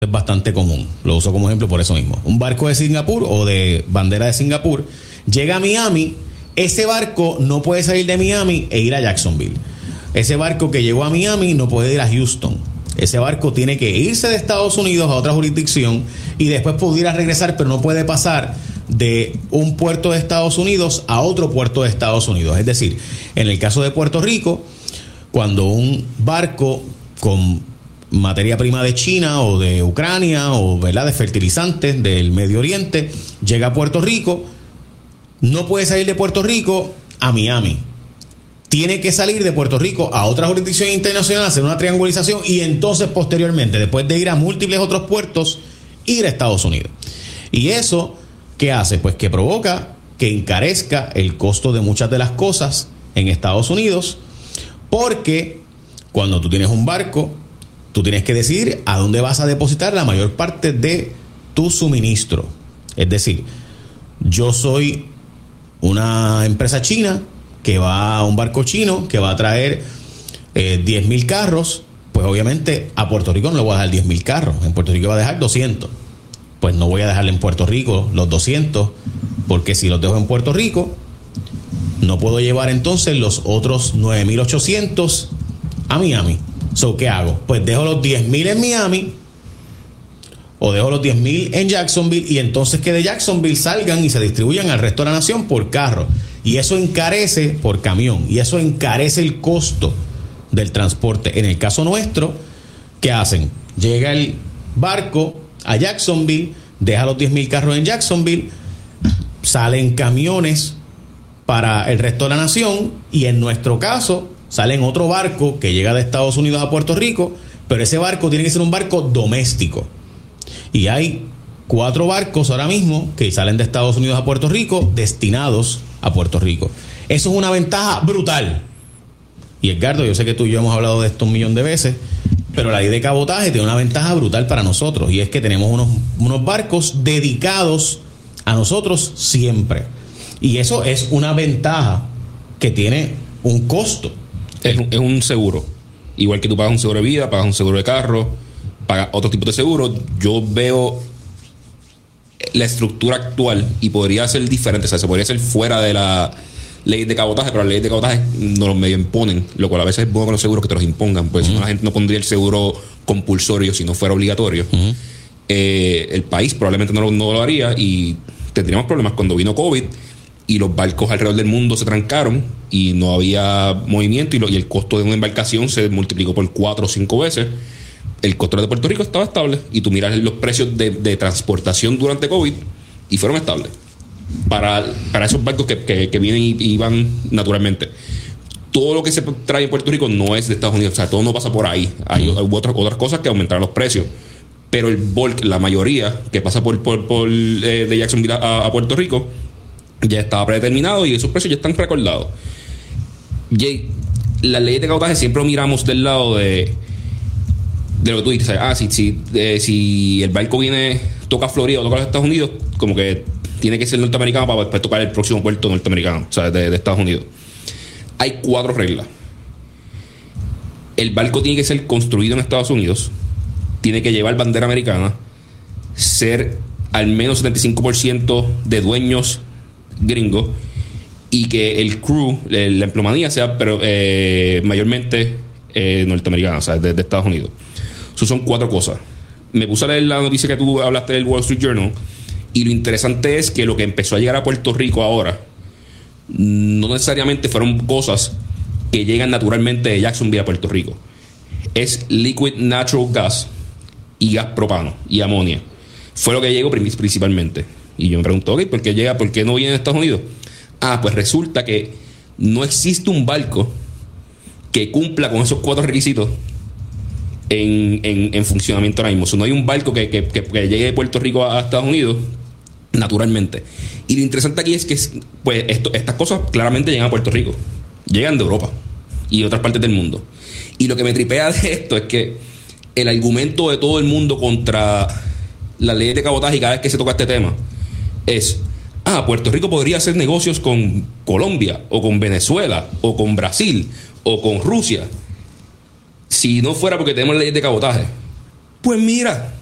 Es bastante común, lo uso como ejemplo por eso mismo. Un barco de Singapur o de bandera de Singapur llega a Miami, ese barco no puede salir de Miami e ir a Jacksonville. Ese barco que llegó a Miami no puede ir a Houston. Ese barco tiene que irse de Estados Unidos a otra jurisdicción y después pudiera regresar, pero no puede pasar de un puerto de Estados Unidos a otro puerto de Estados Unidos. Es decir, en el caso de Puerto Rico, cuando un barco con materia prima de China o de Ucrania o, ¿verdad?, de fertilizantes del Medio Oriente llega a Puerto Rico, no puede salir de Puerto Rico a Miami. Tiene que salir de Puerto Rico a otra jurisdicción internacional, hacer una triangulización y entonces posteriormente, después de ir a múltiples otros puertos, ir a Estados Unidos. Y eso, ¿qué hace? Pues que provoca que encarezca el costo de muchas de las cosas en Estados Unidos, porque cuando tú tienes un barco, tú tienes que decidir a dónde vas a depositar la mayor parte de tu suministro. Es decir, yo soy una empresa china que va a un barco chino que va a traer 10,000 carros, pues obviamente a Puerto Rico no le voy a dejar 10,000 carros. En Puerto Rico va a dejar 200. Pues no voy a dejarle en Puerto Rico los 200, porque si los dejo en Puerto Rico, no puedo llevar entonces los otros 9,800 a Miami. So, ¿qué hago? Pues dejo los 10,000 en Miami o dejo los 10,000 en Jacksonville y entonces que de Jacksonville salgan y se distribuyan al resto de la nación por carro. Y eso encarece por camión y eso encarece el costo del transporte. En el caso nuestro, ¿qué hacen? Llega el barco a Jacksonville, deja los 10,000 carros en Jacksonville, salen camiones para el resto de la nación y en nuestro caso sale en otro barco que llega de Estados Unidos a Puerto Rico, pero ese barco tiene que ser un barco doméstico. Y hay 4 barcos ahora mismo que salen de Estados Unidos a Puerto Rico destinados a Puerto Rico. Eso es una ventaja brutal. Y Edgardo, yo sé que tú y yo hemos hablado de esto 1,000,000 de veces, pero la ley de cabotaje tiene una ventaja brutal para nosotros y es que tenemos unos barcos dedicados a nosotros siempre. Y eso es una ventaja que tiene un costo. Es un seguro. Igual que tú pagas un seguro de vida, pagas un seguro de carro, pagas otro tipo de seguro. Yo veo la estructura actual y podría ser diferente. O sea, se podría hacer fuera de la ley de cabotaje, pero las leyes de cabotaje nos los medio imponen, lo cual a veces es bueno con los seguros que te los impongan, pues si no la gente no pondría el seguro compulsorio si no fuera obligatorio. El país probablemente no lo haría y tendríamos problemas cuando vino COVID y los barcos alrededor del mundo se trancaron y no había movimiento y el costo de una embarcación se multiplicó por 4 o 5 veces. El costo de Puerto Rico estaba estable y tú miras los precios de transportación durante COVID y fueron estables para esos barcos que vienen y van naturalmente. Todo lo que se trae en Puerto Rico no es de Estados Unidos, o sea, todo no pasa por ahí. Hay otras cosas que aumentaron los precios, pero el bulk, la mayoría que pasa de Jacksonville a Puerto Rico ya estaba predeterminado y esos precios ya están recordados. La ley de cabotaje siempre lo miramos del lado de lo que tú dices. Si el barco toca Florida o toca los Estados Unidos, como que tiene que ser norteamericano para después tocar el próximo puerto norteamericano, o sea, de Estados Unidos. Hay 4 reglas. El barco tiene que ser construido en Estados Unidos, tiene que llevar bandera americana, ser al menos 75% de dueños gringos y que el crew, la empleomanía sea mayormente norteamericana, o sea, de Estados Unidos. Eso son 4 cosas. Me puse a leer la noticia que tú hablaste del Wall Street Journal y lo interesante es que lo que empezó a llegar a Puerto Rico ahora no necesariamente fueron cosas que llegan naturalmente de Jacksonville a Puerto Rico. Es liquid natural gas y gas propano y amonia. Fue lo que llegó principalmente. Y yo me pregunto, okay, ¿por qué no viene de Estados Unidos? Pues resulta que no existe un barco que cumpla con esos 4 requisitos en funcionamiento ahora mismo. O sea, no hay un barco que llegue de Puerto Rico a Estados Unidos naturalmente. Y lo interesante aquí es que pues estas cosas claramente llegan a Puerto Rico, llegan de Europa y de otras partes del mundo. Y lo que me tripea de esto es que el argumento de todo el mundo contra la ley de cabotaje y cada vez que se toca este tema es: Puerto Rico podría hacer negocios con Colombia o con Venezuela o con Brasil o con Rusia si no fuera porque tenemos leyes de cabotaje. Pues mira,